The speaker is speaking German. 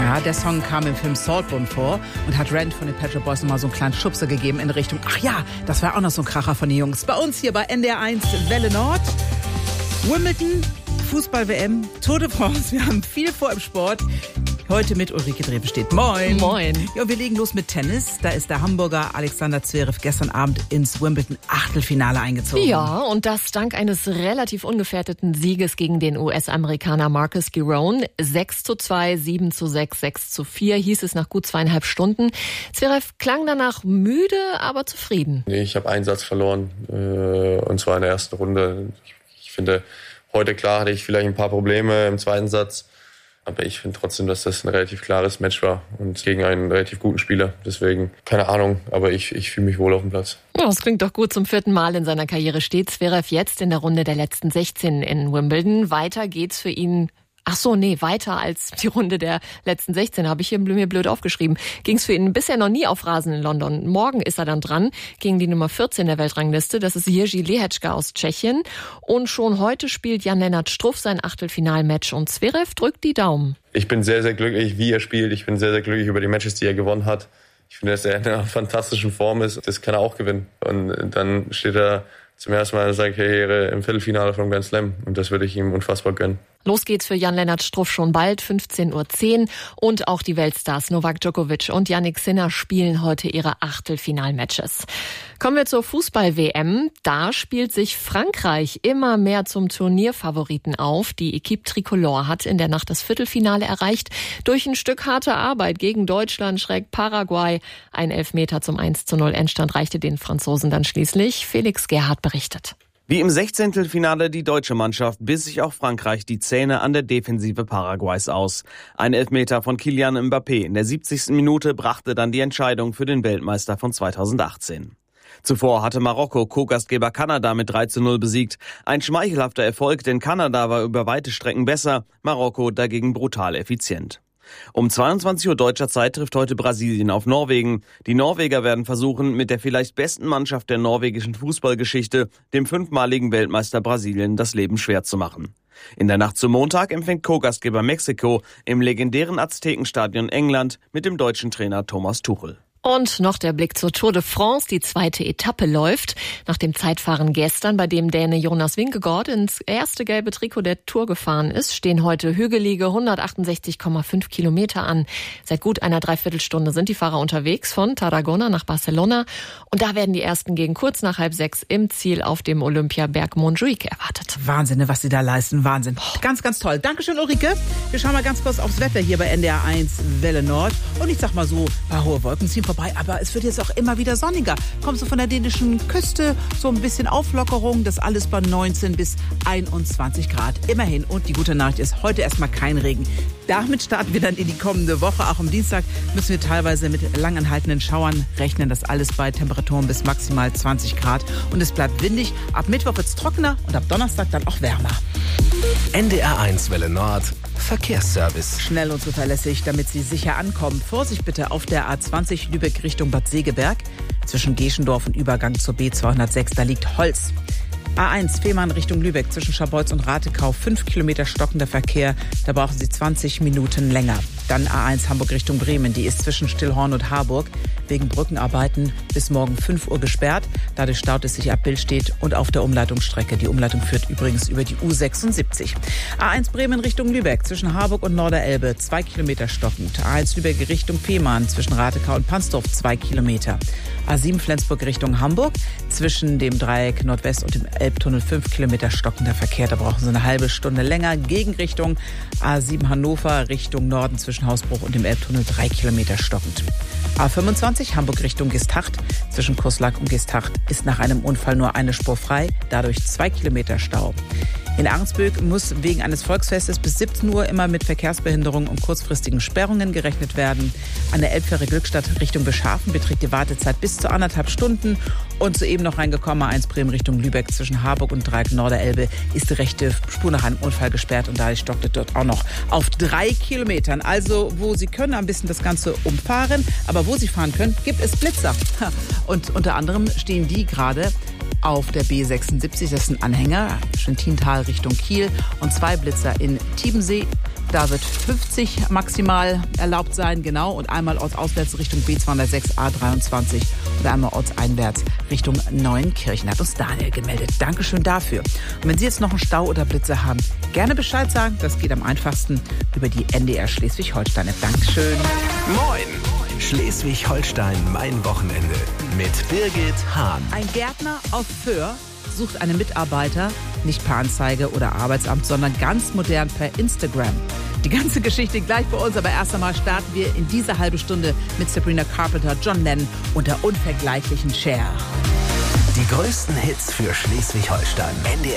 Ja, der Song kam im Film Saltburn vor und hat Rent von den Pet Shop Boys nochmal so einen kleinen Schubser gegeben in Richtung, ach ja, das war auch noch so ein Kracher von den Jungs. Bei uns hier bei NDR 1 Welle Nord, Wimbledon, Fußball-WM, Tour de France. Wir haben viel vor im Sport. Heute mit Ulrike Drevenstedt. Moin. Moin. Ja, wir legen los mit Tennis. Da ist der Hamburger Alexander Zverev gestern Abend ins Wimbledon-Achtelfinale eingezogen. Ja, und das dank eines relativ ungefährdeten Sieges gegen den US-Amerikaner Marcus Giron. 6:2, 7:6, 6:4 hieß es nach gut 2,5 Stunden. Zverev klang danach müde, aber zufrieden. Nee, ich habe einen Satz verloren, und zwar in der ersten Runde. Ich finde, heute klar hatte ich vielleicht ein paar Probleme im zweiten Satz. Aber ich finde trotzdem, dass das ein relativ klares Match war und gegen einen relativ guten Spieler. Deswegen, keine Ahnung, aber ich fühle mich wohl auf dem Platz. Ja, das klingt doch gut. Zum 4. Mal in seiner Karriere steht Zverev jetzt in der Runde der letzten 16 in Wimbledon. Weiter geht's für ihn. Weiter als die Runde der letzten 16, habe ich hier mir blöd aufgeschrieben. Ging es für ihn bisher noch nie auf Rasen in London. Morgen ist er dann dran gegen die Nummer 14 der Weltrangliste. Das ist Jiří Lehečka aus Tschechien. Und schon heute spielt Jan-Lennart Struff sein Achtelfinalmatch und Zverev drückt die Daumen. Ich bin sehr, sehr glücklich, wie er spielt. Ich bin sehr, sehr glücklich über die Matches, die er gewonnen hat. Ich finde, dass er in einer fantastischen Form ist. Das kann er auch gewinnen. Und dann steht er zum ersten Mal in seiner Karriere im Viertelfinale vom Grand Slam. Und das würde ich ihm unfassbar gönnen. Los geht's für Jan-Lennart Struff schon bald, 15:10 Uhr. Und auch die Weltstars Novak Djokovic und Jannik Sinner spielen heute ihre Achtelfinalmatches. Kommen wir zur Fußball-WM. Da spielt sich Frankreich immer mehr zum Turnierfavoriten auf. Die Equipe Tricolore hat in der Nacht das Viertelfinale erreicht. Durch ein Stück harte Arbeit gegen Deutschland schräg Paraguay. Ein Elfmeter zum 1:0 Endstand reichte den Franzosen dann schließlich. Felix Gerhardt berichtet. Wie im 16. die deutsche Mannschaft biss sich auch Frankreich die Zähne an der Defensive Paraguays aus. Ein Elfmeter von Kylian Mbappé in der 70. Minute brachte dann die Entscheidung für den Weltmeister von 2018. Zuvor hatte Marokko Co-Gastgeber Kanada mit 3:0 besiegt. Ein schmeichelhafter Erfolg, denn Kanada war über weite Strecken besser, Marokko dagegen brutal effizient. Um 22 Uhr deutscher Zeit trifft heute Brasilien auf Norwegen. Die Norweger werden versuchen, mit der vielleicht besten Mannschaft der norwegischen Fußballgeschichte, dem 5-maligen Weltmeister Brasilien, das Leben schwer zu machen. In der Nacht zum Montag empfängt Co-Gastgeber Mexiko im legendären Aztekenstadion England mit dem deutschen Trainer Thomas Tuchel. Und noch der Blick zur Tour de France. Die zweite Etappe läuft. Nach dem Zeitfahren gestern, bei dem Däne Jonas Vingegaard ins erste gelbe Trikot der Tour gefahren ist, stehen heute hügelige 168,5 Kilometer an. Seit gut einer Dreiviertelstunde sind die Fahrer unterwegs von Tarragona nach Barcelona. Und da werden die ersten gegen kurz nach 5:30 im Ziel auf dem Olympiaberg Montjuic erwartet. Wahnsinn, was sie da leisten. Wahnsinn. Ganz, ganz toll. Dankeschön, Ulrike. Wir schauen mal ganz kurz aufs Wetter hier bei NDR 1 Welle Nord. Und ich sag mal so, ein paar hohe Wolken ziehen vorbei, aber es wird jetzt auch immer wieder sonniger. Kommst du von der dänischen Küste, so ein bisschen Auflockerung, das alles bei 19 bis 21 Grad. Immerhin. Und die gute Nachricht ist, heute erstmal kein Regen. Damit starten wir dann in die kommende Woche. Auch am Dienstag müssen wir teilweise mit langanhaltenden Schauern rechnen. Das alles bei Temperaturen bis maximal 20 Grad. Und es bleibt windig. Ab Mittwoch wird es trockener und ab Donnerstag dann auch wärmer. NDR 1 Welle Nord Verkehrsservice. Schnell und zuverlässig, damit Sie sicher ankommen. Vorsicht bitte auf der A20 Lübeck Richtung Bad Segeberg. Zwischen Geschendorf und Übergang zur B206, da liegt Holz. A1 Fehmarn Richtung Lübeck zwischen Scharbeutz und Ratekau. 5 Kilometer stockender Verkehr. Da brauchen Sie 20 Minuten länger. Dann A1 Hamburg Richtung Bremen. Die ist zwischen Stillhorn und Harburg wegen Brückenarbeiten bis morgen 5 Uhr gesperrt. Dadurch staut es sich ab Billstedt und auf der Umleitungsstrecke. Die Umleitung führt übrigens über die U76. A1 Bremen Richtung Lübeck zwischen Harburg und Norderelbe. 2 Kilometer stockend. A1 Lübeck Richtung Fehmarn zwischen Ratekau und Pansdorf. 2 Kilometer. A7 Flensburg Richtung Hamburg zwischen dem Dreieck Nordwest und dem Elbtunnel 5 Kilometer stockender Verkehr. Da brauchen Sie eine halbe Stunde länger. Gegenrichtung A7 Hannover Richtung Norden zwischen Hausbruch und dem Elbtunnel 3 Kilometer stockend. A25 Hamburg Richtung Geesthacht. Zwischen Kurslack und Geesthacht ist nach einem Unfall nur eine Spur frei. Dadurch 2 Kilometer Stau. In Ahrensböck muss wegen eines Volksfestes bis 17 Uhr immer mit Verkehrsbehinderungen und kurzfristigen Sperrungen gerechnet werden. An der Elbfähre Glückstadt Richtung Beschafen beträgt die Wartezeit bis zu 1,5 Stunden. Und soeben noch reingekommen, A1 Bremen Richtung Lübeck zwischen Harburg und Dreieck Norderelbe ist die rechte Spur nach einem Unfall gesperrt und dadurch stockt es dort auch noch auf 3 Kilometern. Also wo Sie können, ein bisschen das Ganze umfahren, aber wo Sie fahren können, gibt es Blitzer. Und unter anderem stehen die gerade auf der B76, das ist ein Anhänger, Schwentintal Richtung Kiel und 2 Blitzer in Tiebensee Da wird 50 maximal erlaubt sein, genau. Und einmal ortsauswärts Richtung B206 A23 und einmal ortseinwärts Richtung Neuenkirchen. Hat uns Daniel gemeldet. Dankeschön dafür. Und wenn Sie jetzt noch einen Stau oder Blitze haben, gerne Bescheid sagen. Das geht am einfachsten über die NDR Schleswig-Holstein. Dankeschön. Moin! Schleswig-Holstein, mein Wochenende. Mit Birgit Hahn. Ein Gärtner auf Föhr sucht einen Mitarbeiter, nicht per Anzeige oder Arbeitsamt, sondern ganz modern per Instagram. Die ganze Geschichte gleich bei uns, aber erst einmal starten wir in dieser halbe Stunde mit Sabrina Carpenter, John Lennon und der unvergleichlichen Cher. Die größten Hits für Schleswig-Holstein. NDR